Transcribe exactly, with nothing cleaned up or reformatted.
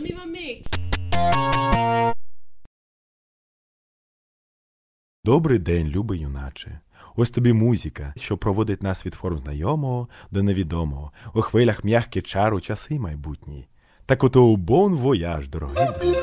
Добрий день, любий юначе. Ось тобі музика, що проводить нас від форм знайомого до невідомого, у хвилях м'ягкі чару часи майбутні. Так ото у бон вояж, дорогий друже.